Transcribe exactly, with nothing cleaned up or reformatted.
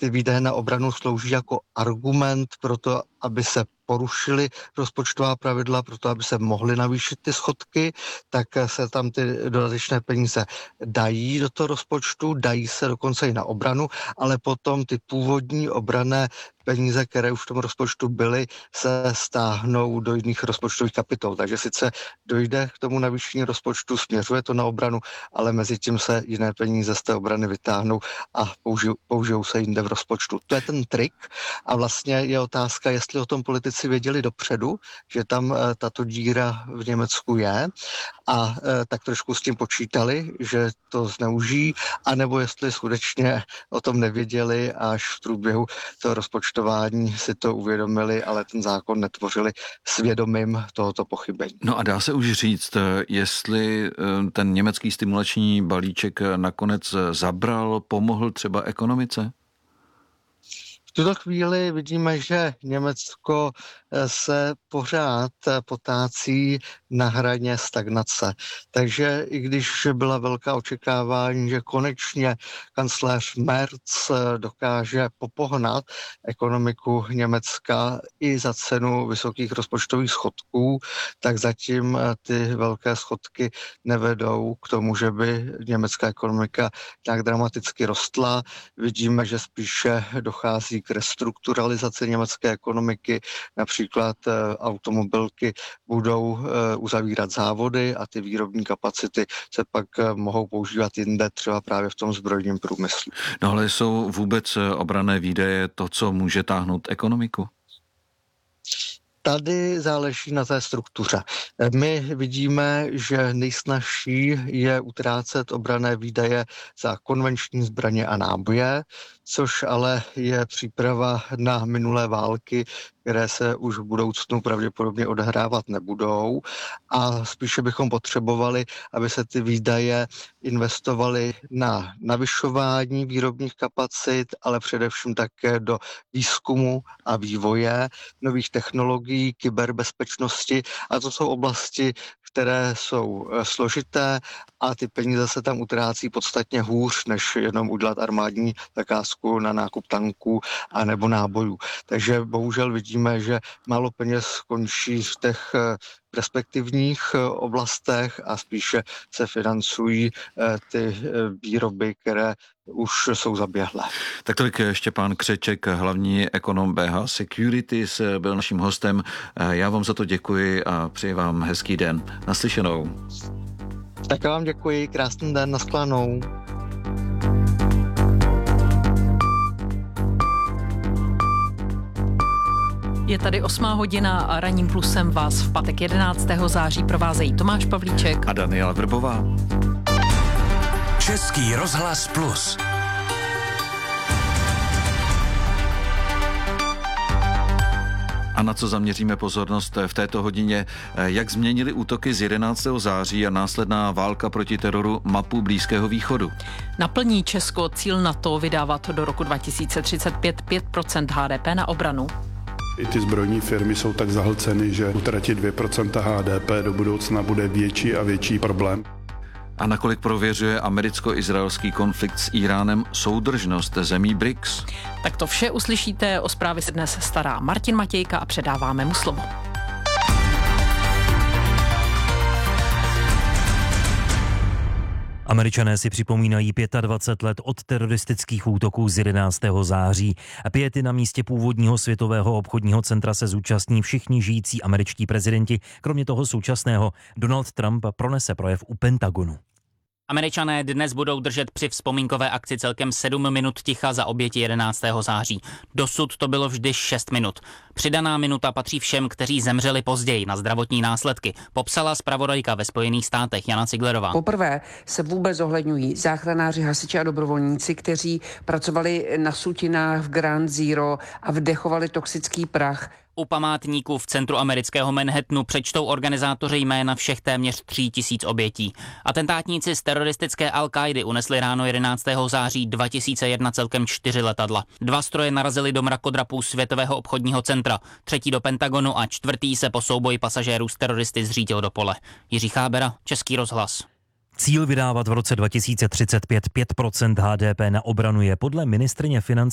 ty výdaje na obranu slouží jako argument pro to, aby se porušily rozpočtová pravidla, proto aby se mohly navýšit ty schodky, tak se tam ty dodatečné peníze dají do toho rozpočtu, dají se dokonce i na obranu, ale potom ty původní obranné peníze, které už v tom rozpočtu byly, se stáhnou do jiných rozpočtových kapitol. Takže sice dojde k tomu navýšení rozpočtu, směřuje to na obranu, ale mezi tím se jiné peníze z té obrany vytáhnou a použijou, použijou se jinde v rozpočtu. To je ten trik a vlastně je otázka, jestli o tom politici věděli dopředu, že tam e, tato díra v Německu je a e, tak trošku s tím počítali, že to zneužijí, anebo jestli skutečně o tom nevěděli a až v průběhu toho rozpočtování si to uvědomili, ale ten zákon netvořili svědomím tohoto pochybení. No a dá se už říct, jestli ten německý stimulační balíček nakonec zabral, pomohl třeba ekonomice? V tuto chvíli vidíme, že Německo se pořád potácí na hraně stagnace. Takže i když byla velká očekávání, že konečně kancléř Merz dokáže popohnat ekonomiku Německa i za cenu vysokých rozpočtových schodků, tak zatím ty velké schodky nevedou k tomu, že by německá ekonomika nějak dramaticky rostla. Vidíme, že spíše dochází k restrukturalizaci německé ekonomiky, například automobilky budou uzavírat závody a ty výrobní kapacity se pak mohou používat jinde, třeba právě v tom zbrojním průmyslu. No ale jsou vůbec obranné výdaje to, co může táhnout ekonomiku? Tady záleží na té struktuře. My vidíme, že nejsnažší je utrácet obranné výdaje za konvenční zbraně a náboje, což ale je příprava na minulé války, které se už v budoucnu pravděpodobně odehrávat nebudou a spíše bychom potřebovali, aby se ty výdaje investovaly na navyšování výrobních kapacit, ale především také do výzkumu a vývoje nových technologií, kyberbezpečnosti a to jsou oblasti, které jsou složité a ty peníze se tam utrácí podstatně hůř, než jenom udělat armádní zakázku na nákup tanků a nebo nábojů. Takže bohužel vidíme, že málo peněz končí v těch perspektivních oblastech a spíše se financují ty výroby, které už jsou zaběhlé. Tak tolik Štěpán Křeček, hlavní ekonom B H Securities, byl naším hostem. Já vám za to děkuji a přeji vám hezký den. Naslyšenou. Tak vám děkuji, krásný den, nashledanou. Je tady osmá hodina a Ranním plusem vás v pátek jedenáctého září provázejí Tomáš Pavlíček a Daniela Vrbová. Český rozhlas plus. A na co zaměříme pozornost v této hodině? Jak změnily útoky z jedenáctého září a následná válka proti teroru mapu Blízkého východu? Naplní Česko cíl NATO vydávat do roku dva tisíce třicet pět pět procent H D P na obranu? I ty zbrojní firmy jsou tak zahlceny, že utratit dvě procenta H D P do budoucna bude větší a větší problém. A nakolik prověřuje americko-izraelský konflikt s Íránem soudržnost zemí B R I C S? Tak to vše uslyšíte, o zprávy se dnes stará Martin Matějka a předáváme mu slovo. Američané si připomínají dvacet pět let od teroristických útoků z jedenáctého září. Piety na místě původního světového obchodního centra se zúčastní všichni žijící američtí prezidenti, kromě toho současného. Donald Trump pronese projev u Pentagonu. Američané dnes budou držet při vzpomínkové akci celkem sedm minut ticha za oběti jedenáctého září. Dosud to bylo vždy šest minut. Přidaná minuta patří všem, kteří zemřeli později na zdravotní následky, popsala zpravodajka ve Spojených státech Jana Ciglerová. Poprvé se vůbec zohledňují záchranáři, hasiči a dobrovolníci, kteří pracovali na sutinách v Ground Zero a vdechovali toxický prach. U památníků v centru amerického Manhattanu přečtou organizátoři jména všech téměř tří tisíc obětí. Atentátníci z teroristické Al-Káidy unesli ráno jedenáctého září dva tisíce jedna celkem čtyři letadla. Dva stroje narazily do mrakodrapů Světového obchodního centra, třetí do Pentagonu a čtvrtý se po souboji pasažérů s teroristy zřítil do pole. Jiří Chábera, Český rozhlas. Cíl vydávat v roce dva tisíce třicet pět pět procent H D P na obranu je podle ministryně financí